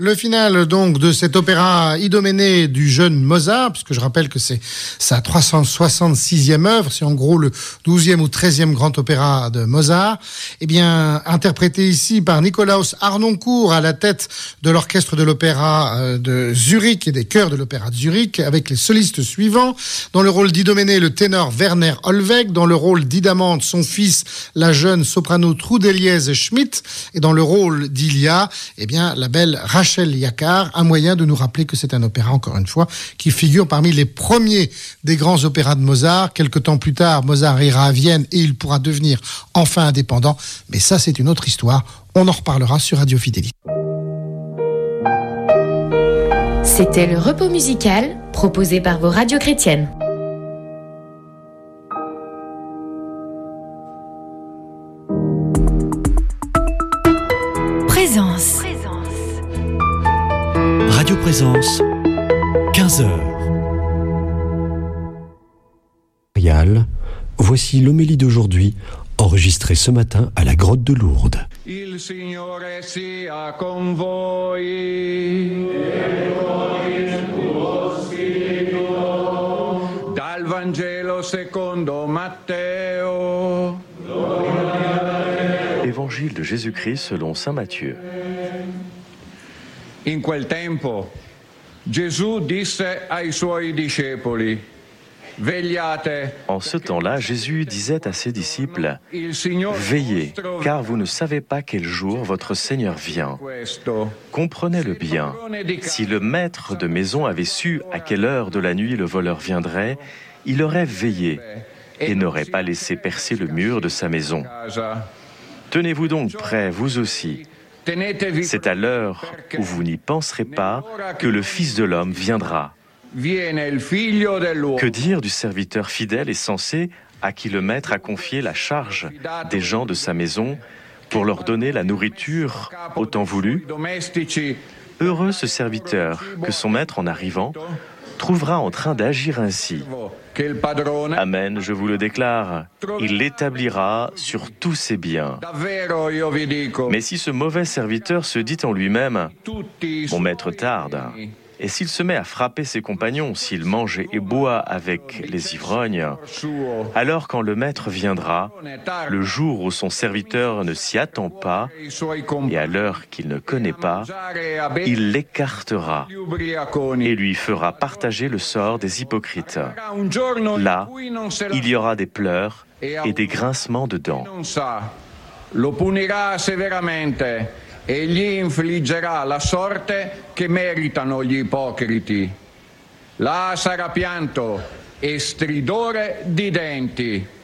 Le final donc de cet opéra Idoménée du jeune Mozart, puisque je rappelle que c'est sa 366e œuvre, c'est en gros le 12e ou 13e grand opéra de Mozart, eh bien interprété ici par Nikolaus Harnoncourt à la tête de l'orchestre de l'opéra de Zurich et des chœurs de l'opéra de Zurich, avec les solistes suivants. Dans le rôle d'Idoménée, le ténor Werner Hollweg, dans le rôle d'Idamante, son fils, la jeune soprano Trude Eliese Schmidt, et dans le rôle d'Ilia, eh bien la belle Rachel Yakar, un moyen de nous rappeler que c'est un opéra, encore une fois, qui figure parmi les premiers des grands opéras de Mozart. Quelque temps plus tard, Mozart ira à Vienne et il pourra devenir enfin indépendant. Mais ça, c'est une autre histoire. On en reparlera sur Radio Fidélité. C'était le repos musical proposé par vos radios chrétiennes. Présence. Radio Présence, 15h. Voici l'homélie d'aujourd'hui, enregistrée ce matin à la grotte de Lourdes. Il Signore sia con voi. Dal Vangelo secondo Matteo. Évangile de Jésus-Christ selon saint Matthieu. In quel tempo Gesù disse ai suoi discepoli: Vegliate. En ce temps-là, Jésus disait à ses disciples: Veillez, car vous ne savez pas quel jour votre Seigneur vient. Comprenez-le bien. Si le maître de maison avait su à quelle heure de la nuit le voleur viendrait, il aurait veillé et n'aurait pas laissé percer le mur de sa maison. Tenez-vous donc prêts, vous aussi. C'est à l'heure où vous n'y penserez pas que le Fils de l'homme viendra. Que dire du serviteur fidèle et sensé à qui le maître a confié la charge des gens de sa maison pour leur donner la nourriture au temps voulu? Heureux ce serviteur que son maître, en arrivant, trouvera en train d'agir ainsi. Amen, je vous le déclare, il l'établira sur tous ses biens. Mais si ce mauvais serviteur se dit en lui-même: mon maître tarde, et s'il se met à frapper ses compagnons, s'il mange et boit avec les ivrognes, alors quand le maître viendra, le jour où son serviteur ne s'y attend pas, et à l'heure qu'il ne connaît pas, il l'écartera et lui fera partager le sort des hypocrites. Là, il y aura des pleurs et des grincements de dents. Lo punirà severamente e gli infliggerà la sorte che meritano gli ipocriti. Là sarà pianto e stridore di denti.